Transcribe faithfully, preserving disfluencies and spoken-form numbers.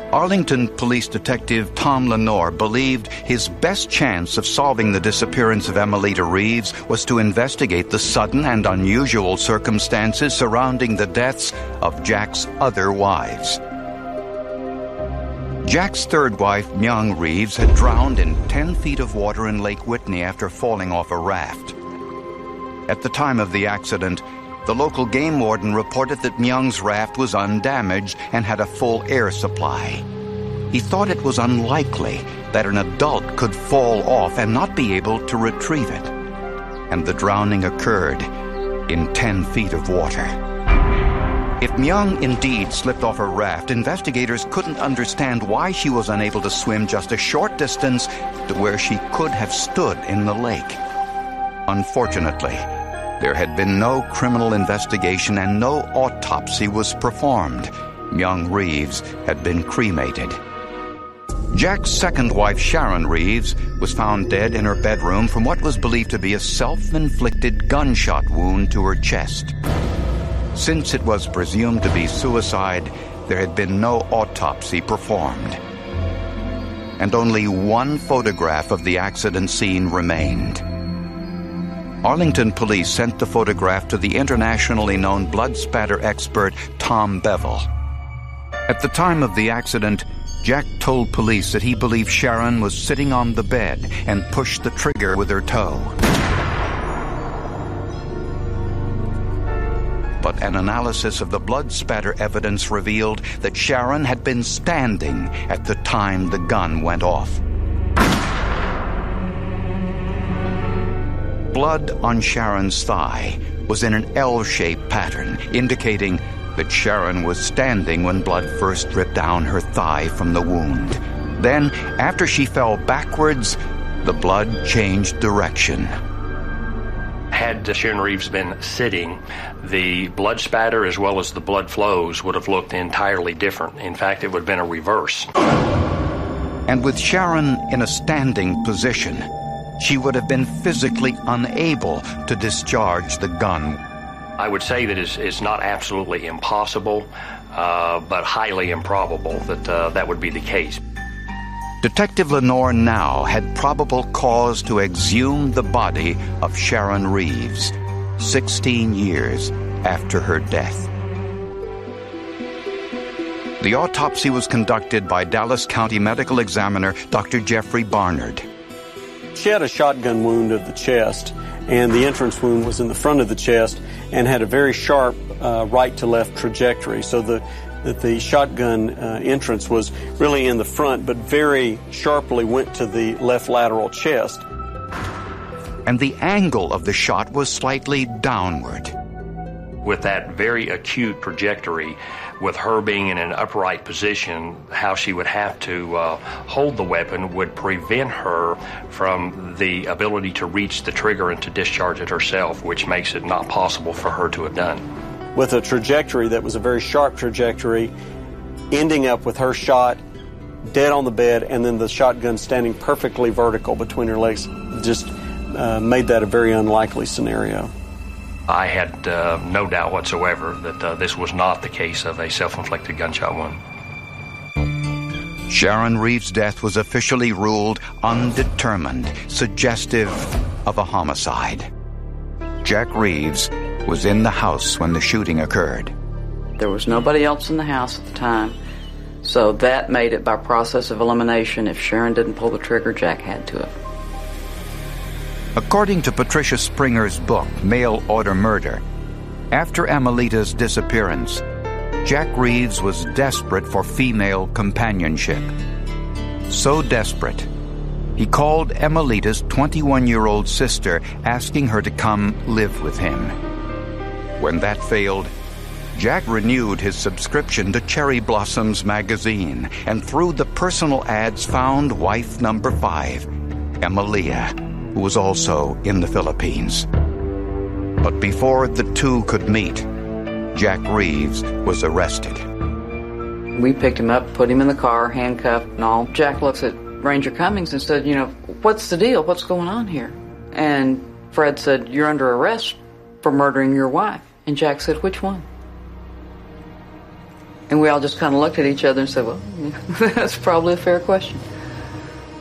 Arlington Police Detective Tom Lenore believed his best chance of solving the disappearance of Emelita Reeves was to investigate the sudden and unusual circumstances surrounding the deaths of Jack's other wives. Jack's third wife, Myung Reeves, had drowned in ten feet of water in Lake Whitney after falling off a raft. At the time of the accident, the local game warden reported that Myung's raft was undamaged and had a full air supply. He thought it was unlikely that an adult could fall off and not be able to retrieve it. And the drowning occurred in ten feet of water. If Myung indeed slipped off her raft, investigators couldn't understand why she was unable to swim just a short distance to where she could have stood in the lake. Unfortunately, there had been no criminal investigation and no autopsy was performed. Myung Reeves had been cremated. Jack's second wife, Sharon Reeves, was found dead in her bedroom from what was believed to be a self-inflicted gunshot wound to her chest. Since it was presumed to be suicide, there had been no autopsy performed. And only one photograph of the accident scene remained. Arlington police sent the photograph to the internationally known blood spatter expert Tom Bevel. At the time of the accident, Jack told police that he believed Sharon was sitting on the bed and pushed the trigger with her toe. But an analysis of the blood spatter evidence revealed that Sharon had been standing at the time the gun went off. Blood on Sharon's thigh was in an L-shaped pattern, indicating that Sharon was standing when blood first dripped down her thigh from the wound. Then, after she fell backwards, the blood changed direction. Had Sharon Reeves been sitting, the blood spatter as well as the blood flows would have looked entirely different. In fact, it would have been a reverse. And with Sharon in a standing position, she would have been physically unable to discharge the gun. I would say that it's, it's not absolutely impossible, uh, but highly improbable that uh, that would be the case. Detective Lenore now had probable cause to exhume the body of Sharon Reeves, sixteen years after her death. The autopsy was conducted by Dallas County Medical Examiner Doctor Jeffrey Barnard. She had a shotgun wound of the chest, and the entrance wound was in the front of the chest and had a very sharp uh, right-to-left trajectory. So the that the shotgun uh, entrance was really in the front, but very sharply went to the left lateral chest. And the angle of the shot was slightly downward. With that very acute trajectory, with her being in an upright position, how she would have to uh, hold the weapon would prevent her from the ability to reach the trigger and to discharge it herself, which makes it not possible for her to have done. With a trajectory that was a very sharp trajectory, ending up with her shot dead on the bed and then the shotgun standing perfectly vertical between her legs, just uh, made that a very unlikely scenario. I had uh, no doubt whatsoever that uh, this was not the case of a self-inflicted gunshot wound. Sharon Reeves' death was officially ruled undetermined, suggestive of a homicide. Jack Reeves was in the house when the shooting occurred. There was nobody else in the house at the time, so that made it by process of elimination. If Sharon didn't pull the trigger, Jack had to have. According to Patricia Springer's book, Mail Order Murder, after Emelita's disappearance, Jack Reeves was desperate for female companionship. So desperate, he called Emelita's twenty-one-year-old sister, asking her to come live with him. When that failed, Jack renewed his subscription to Cherry Blossoms magazine and through the personal ads found wife number five, Emelia, who was also in the Philippines. But before the two could meet, Jack Reeves was arrested. We picked him up, put him in the car, handcuffed and all. Jack looks at Ranger Cummings and said, you know, what's the deal? What's going on here? And Fred said, you're under arrest for murdering your wife. And Jack said, which one? And we all just kind of looked at each other and said, well, that's probably a fair question.